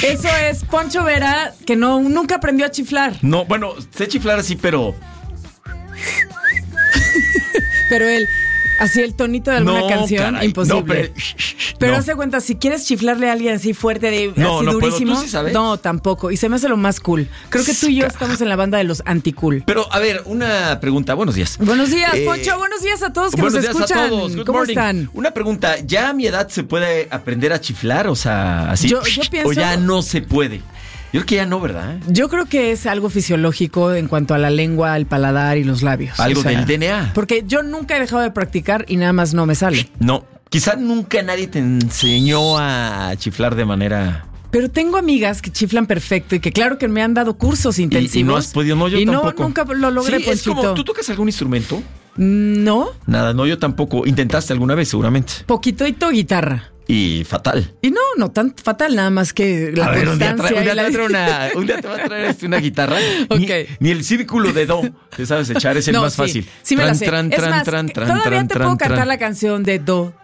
Eso es Poncho Vera, que nunca aprendió a chiflar. No, bueno, sé chiflar así, pero... Pero él, así el tonito de alguna canción, caray, imposible. No, pero no. hace cuenta, si quieres chiflarle a alguien así fuerte, así no durísimo. ¿Tú sí sabes? No, tampoco. Y se me hace lo más cool. Creo que tú y yo estamos en la banda de los anti-cool. Pero, a ver, una pregunta. Buenos días. Buenos días, Poncho. Buenos días a todos que nos escuchan. Buenos días a todos. Good ¿Cómo morning. están? Una pregunta. ¿Ya a mi edad se puede aprender a chiflar? O sea, así. Yo pienso... ¿O ya no se puede? Yo creo que ya no, ¿verdad? Yo creo que es algo fisiológico en cuanto a la lengua, el paladar y los labios. Algo del DNA. Porque yo nunca he dejado de practicar y nada más no me sale. No, quizá nunca nadie te enseñó a chiflar de manera... Pero tengo amigas que chiflan perfecto y que claro que me han dado cursos intensivos. Y no has podido, no, yo tampoco. Y nunca lo logré, sí, es Ponchito. como, ¿tú tocas algún instrumento? No. Nada, no, yo tampoco. ¿Intentaste alguna vez, seguramente? Poquito guitarra. Y fatal. Y no tan fatal, nada más que la constancia. Un día te va a traer una guitarra. Okay. Ni el círculo de do te sabes echar, es el más fácil. Sí me la sé. Todavía te puedo cantar la canción de do,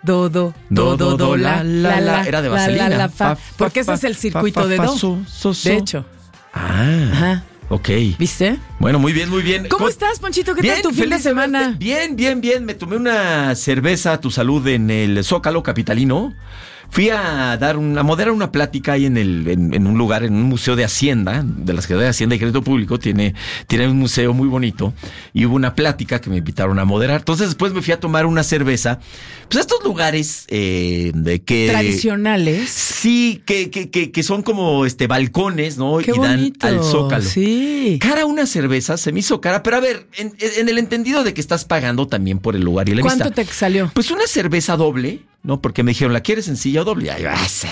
la. Era de Vaselina. Fa, porque ese es el circuito de do. De hecho. Ajá. Ok. ¿Viste? Bueno, muy bien, muy bien. ¿Cómo estás, Ponchito? ¿Qué tal tu fin de semana? Bien. Me tomé una cerveza a tu salud en el Zócalo capitalino. Fui a moderar una plática ahí en un lugar, en un museo de Hacienda, de la Secretaría de Hacienda y Crédito Público. Tiene un museo muy bonito. Y hubo una plática que me invitaron a moderar. Entonces después me fui a tomar una cerveza. Pues estos lugares de que... tradicionales. Sí, que son como balcones, ¿no? Qué y dan bonito, al Zócalo. Sí. Cara una cerveza, se me hizo cara. Pero a ver, en el entendido de que estás pagando también por el lugar y la vista. ¿Cuánto te salió? Pues una cerveza doble, ¿no? Porque me dijeron, ¿la quieres sencilla o doble? Ay,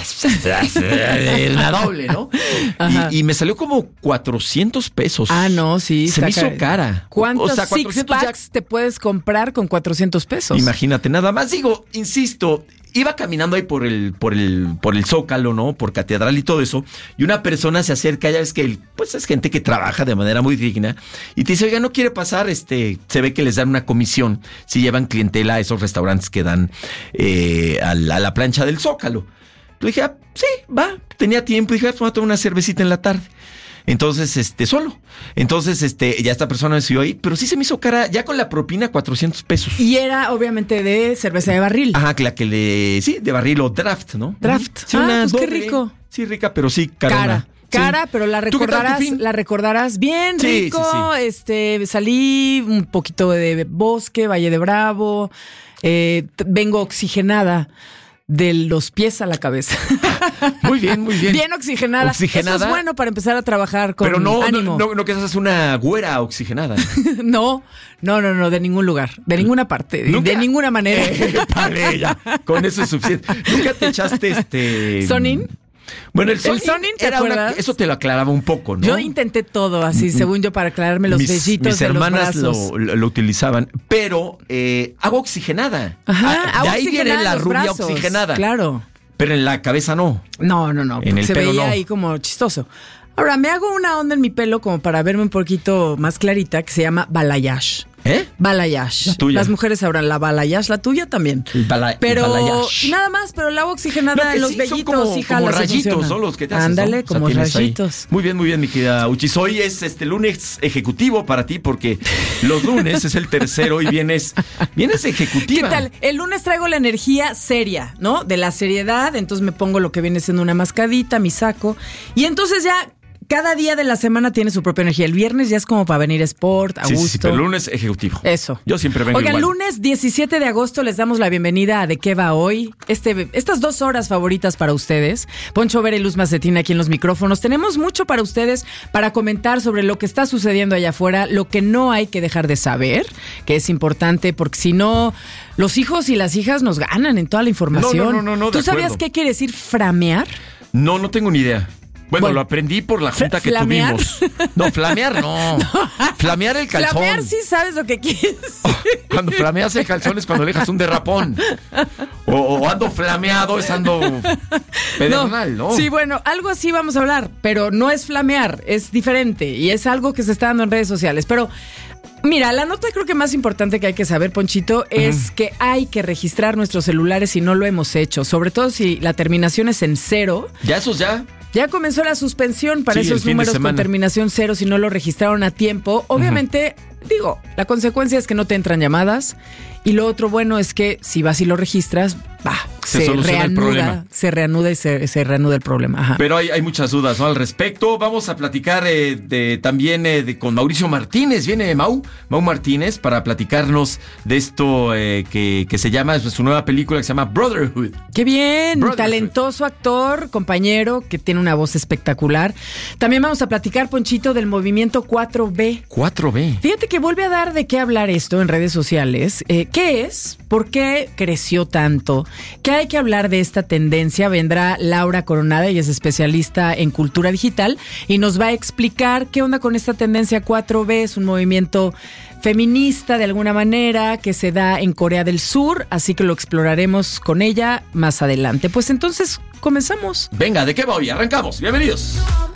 una doble, ¿no? Y me salió como 400 pesos. Ah, no, sí. Se me hizo cara. ¿Cuántos six-packs te puedes comprar con 400 pesos? Imagínate, nada más. Digo, insisto, iba caminando ahí por el Zócalo, ¿no? Por Catedral y todo eso. Y una persona se acerca, ya ves que pues es gente que trabaja de manera muy digna. Y te dice, oiga, ¿no quiere pasar? Se ve que les dan una comisión si llevan clientela a esos restaurantes que dan a la plancha del Zócalo. Le dije, sí, va. Tenía tiempo. Dije, vamos a tomar una cervecita en la tarde. Entonces, solo. Entonces, ya esta persona me subió ahí, pero sí se me hizo cara, ya con la propina, 400 pesos. Y era, obviamente, de cerveza de barril. Ajá, de barril o draft, ¿no? Draft. Sí, una pues qué rico. Sí, rica, pero sí carona. Cara, sí. Pero la recordarás bien, sí, rico. Sí. Salí un poquito de bosque, Valle de Bravo. Vengo oxigenada. De los pies a la cabeza. Muy bien. Bien oxigenada. Eso es bueno para empezar a trabajar con ánimo. Pero no que seas una güera oxigenada. No, de ningún lugar, de ninguna parte, ¿Nunca? de ninguna manera. Vale, ya, con eso es suficiente. ¿Nunca te echaste ¿Sonin? Bueno, el Sonin ¿te acuerdas? eso te lo aclaraba un poco, ¿no? Yo intenté todo así, según yo, para aclararme los vellitos de los brazos. Mis hermanas lo utilizaban, pero agua oxigenada. Ajá, de ahí viene la rubia brazos, oxigenada. Claro. Pero en la cabeza no. No. En el se pelo veía no. ahí como chistoso. Ahora, me hago una onda en mi pelo como para verme un poquito más clarita, que se llama balayage. Balayage. La tuya. Las mujeres sabrán la balayage, la tuya también. Balayage. Nada más, pero el agua oxigenada en los vellitos, son como rayitos, ¿no? Los que te haces. Ándale, ¿no? como rayitos. Ahí. Muy bien, mi querida Uchis. Hoy es lunes ejecutivo para ti, porque los lunes es el tercero y vienes ejecutiva. ¿Qué tal? El lunes traigo la energía seria, ¿no? De la seriedad, entonces me pongo lo que viene siendo una mascadita, mi saco, y entonces ya cada día de la semana tiene su propia energía. El viernes ya es como para venir sport, a gusto. Sí, pero el lunes ejecutivo. Eso. Yo siempre vengo igual. igual. Lunes 17 de agosto les damos la bienvenida a De Qué Va Hoy. Estas 2 horas favoritas para ustedes. Poncho Vera y Luz Macetina aquí en los micrófonos. Tenemos mucho para ustedes para comentar sobre lo que está sucediendo allá afuera, lo que no hay que dejar de saber, que es importante porque si no, los hijos y las hijas nos ganan en toda la información. No. ¿Tú sabías qué quiere decir framear? No tengo ni idea. Bueno, lo aprendí por la junta que ¿flamear? tuvimos. No, flamear no. Flamear el calzón. Flamear sí sabes lo que quieres. Cuando flameas el calzón es cuando le dejas un derrapón. O ando flameado, es ando pedernal, ¿no? Sí, bueno, algo así vamos a hablar, pero no es flamear, es diferente y es algo que se está dando en redes sociales. Pero mira, la nota creo que más importante que hay que saber, Ponchito, es que hay que registrar nuestros celulares si no lo hemos hecho, sobre todo si la terminación es en 0. ¿Ya esos ya? Ya comenzó la suspensión para Sí, el esos fin de números semana. con terminación 0 si no lo registraron a tiempo. Obviamente, digo, la consecuencia es que no te entran llamadas. Y lo otro bueno es que si vas y lo registras, Se soluciona el problema. se reanuda y se reanuda el problema. Ajá. Pero hay muchas dudas, ¿no? Al respecto. Vamos a platicar también con Mauricio Martínez. Viene Mau Martínez para platicarnos de esto que se llama, su nueva película que se llama Brotherhood. ¡Qué bien! Brotherhood. Talentoso actor, compañero, que tiene una voz espectacular. También vamos a platicar, Ponchito, del movimiento 4B. 4B. Fíjate que vuelve a dar de qué hablar esto en redes sociales. ¿Qué es? ¿Por qué creció tanto? ¿Qué hay que hablar de esta tendencia? Vendrá Laura Coronada, ella es especialista en cultura digital y nos va a explicar qué onda con esta tendencia 4B. Es un movimiento feminista de alguna manera que se da en Corea del Sur, así que lo exploraremos con ella más adelante. Pues entonces, comenzamos. Venga, ¿de qué va hoy? Arrancamos. Bienvenidos.